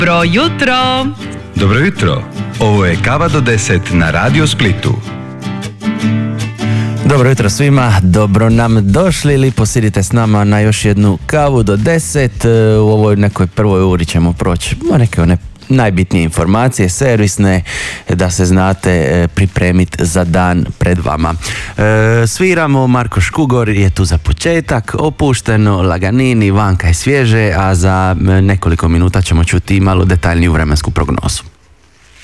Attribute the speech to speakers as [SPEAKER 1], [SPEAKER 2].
[SPEAKER 1] Dobro jutro!
[SPEAKER 2] Dobro jutro! Ovo je Kava do 10 na Radio Splitu.
[SPEAKER 3] Dobro jutro svima, dobro nam došli ili posjedite s nama na još jednu Kavu do 10. U ovoj nekoj prvoj uri ćemo proći neke one najbitnije informacije, servisne, da se znate pripremiti za dan pred vama. Sviramo, Marko Škugor je tu za početak, Opušteno, Laganini, Vanka je svježe, a za nekoliko minuta ćemo čuti malo detaljniju vremensku prognozu.